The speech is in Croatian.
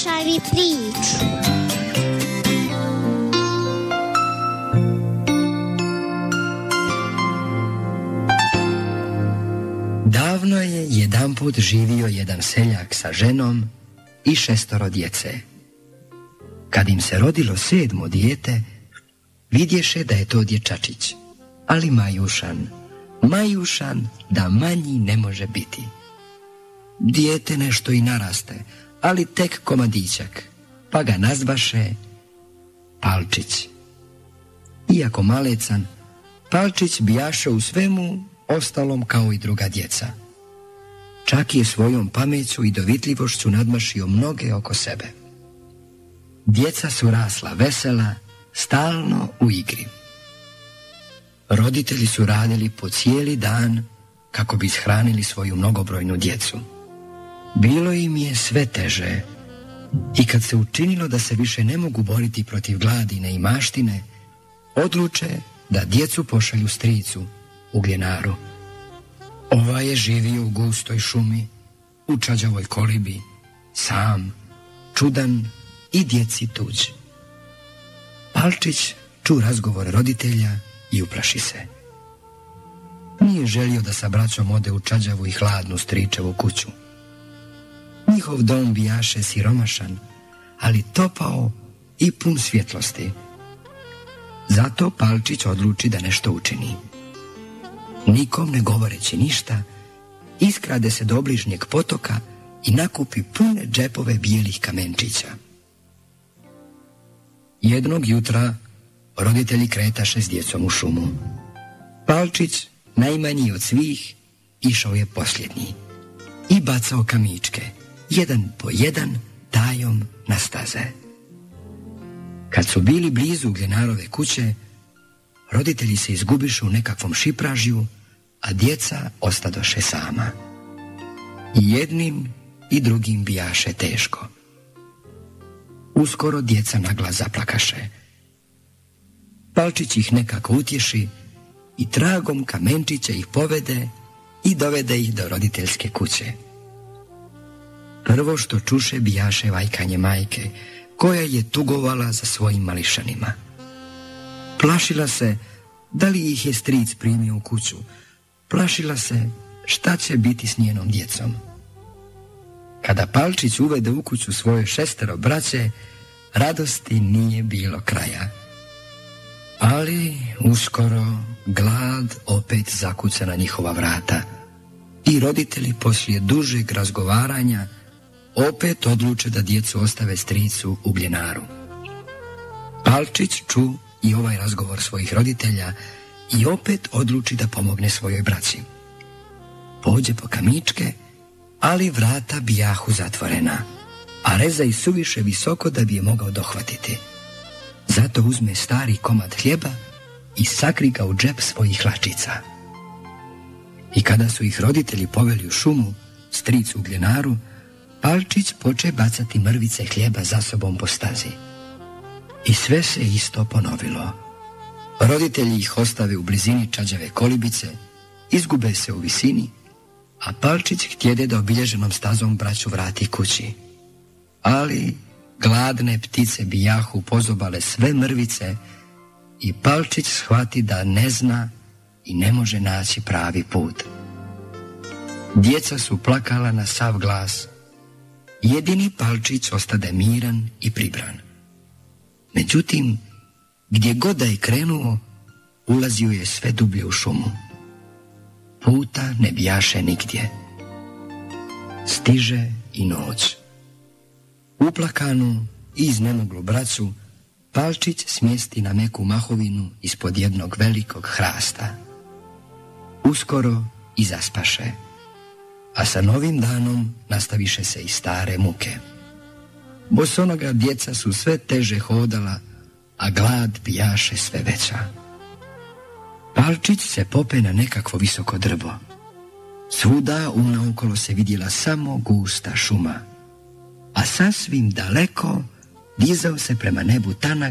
Slušaj priču. Davno je jedanput živio jedan seljak sa ženom i 6 djece. Kad im se rodilo 7. dijete, vidješe da je to dječačić, ali majušan da manji ne može biti. Dijete nešto i naraste, ali tek komadićak, pa ga nazvaše Palčić. Iako malecan, Palčić bijaše u svemu ostalom kao i druga djeca. Čak je svojom pameću i dovitljivošću nadmašio mnoge oko sebe. Djeca su rasla vesela, stalno u igri. Roditelji su radili po cijeli dan kako bi ishranili svoju mnogobrojnu djecu. Bilo im je sve teže i kad se učinilo da se više ne mogu boriti protiv gladi i neimaštine, odluče da djecu pošalju stricu, Ugljenaru. Ovaj je živio u gustoj šumi, u čađavoj kolibi, sam, čudan i djeci tuđ. Palčić ču razgovor roditelja i uplaši se. Nije želio da sa braćom ode u čađavu i hladnu stričevu kuću. Njihov dom bijaše siromašan, ali topao i pun svjetlosti. Zato Palčić odluči da nešto učini. Nikom ne govoreći ništa, iskrade se do obližnjeg potoka i nakupi pune džepove bijelih kamenčića. Jednog jutra roditelji kretaše s djecom u šumu. Palčić, najmanji od svih, išao je posljednji i bacao kamičke, jedan po jedan, tajom na staze. Kad su bili blizu Ugljenarove kuće, roditelji se izgubišu u nekakvom šipražju, a djeca ostadoše sama. I jednim i drugim bijaše teško. Uskoro djeca naglas zaplakaše. Palčić ih nekako utješi i tragom kamenčića ih povede i dovede ih do roditeljske kuće. Prvo što čuše bijaše vajkanje majke, koja je tugovala za svojim mališanima. Plašila se da li ih je stric primio u kuću. Plašila se šta će biti s njenom djecom. Kada Palčić uvede u kuću svoje 6 braće, radosti nije bilo kraja. Ali uskoro glad opet zakuca na njihova vrata i roditelji poslije dužeg razgovaranja opet odluče da djecu ostave stricu Ugljenaru. Palčić ču i ovaj razgovor svojih roditelja i opet odluči da pomogne svojoj braći. Pođe po kamičke, ali vrata bijahu zatvorena, a reza i suviše visoko da bi je mogao dohvatiti. Zato uzme stari komad hljeba i sakri ga u džep svojih hlačica. I kada su ih roditelji poveli u šumu, stricu Ugljenaru, Palčić poče bacati mrvice hljeba za sobom po stazi. I sve se isto ponovilo. Roditelji ih ostave u blizini čađave kolibice, izgube se u visini, a Palčić htjede da obilježenom stazom braću vrati kući. Ali gladne ptice bijahu pozobale sve mrvice i Palčić shvati da ne zna i ne može naći pravi put. Djeca su plakala na sav glas. Jedini Palčić ostade miran i pribran. Međutim, gdje god da je krenuo, ulazio je sve dublje u šumu. Puta ne bijaše nigdje. Stiže i noć. Uplakanu i iznemoglu braću, Palčić smjesti na meku mahovinu ispod jednog velikog hrasta. Uskoro i zaspaše, a sa novim danom nastaviše se i stare muke. Bosonoga djeca su sve teže hodala, a glad bijaše sve veća. Palčić se pope na nekakvo visoko drvo. Svuda unaokolo se vidjela samo gusta šuma, a sasvim daleko dizao se prema nebu tanak